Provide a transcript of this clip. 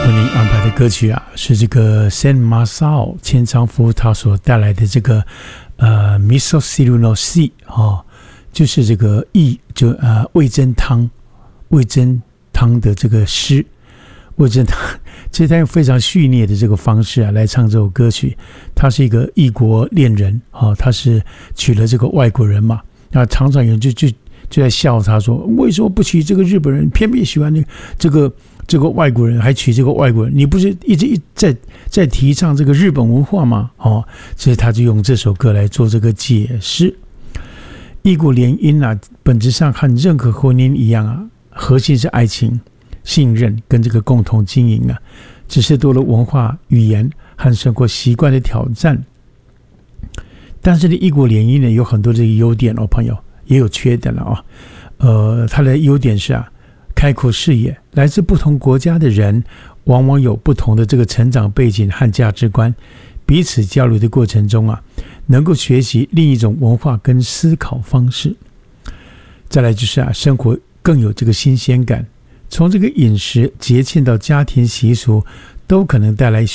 为您安排的歌曲啊，是这个 San Masao 千昌夫他所带来的这个Miso Siru no Si 就是这个味噌汤的这个诗，味噌汤，其实他用非常序列的这个方式啊来唱这首歌曲。他是一个异国恋人他是娶了这个外国人嘛，那常常有人就在笑他说，为什么不娶这个日本人，偏偏喜欢这个外国人，还娶这个外国人？你不是一直在提倡这个日本文化吗？所以他就用这首歌来做这个解释。异国联姻啊，本质上和任何婚姻一样啊，核心是爱情、信任跟这个共同经营啊，只是多了文化、语言和生活习惯的挑战。但是呢，异国联姻呢有很多这个优点朋友，也有缺点了它的优点是开阔视野，来自不同国家的人往往有不同的这个成长背景和价值观，彼此交流的过程中能够学习另一种文化跟思考方式。再来就是生活更有这个新鲜感，从这个饮食、节庆到家庭习俗，都可能带来